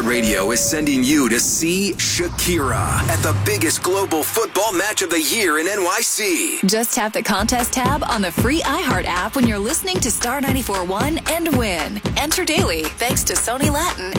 iHeartRadio is sending you to see Shakira at the biggest global football match of the year in NYC. Just tap the contest tab on the free iHeart app when you're listening to Star 94.1 and win. Enter daily thanks to Sony Latin